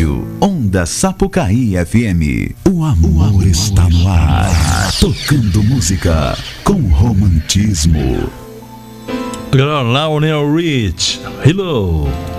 Rádio Onda Sapucaí FM. O amor está no ar. Tocando música com romantismo. Lionel Rich, Hello.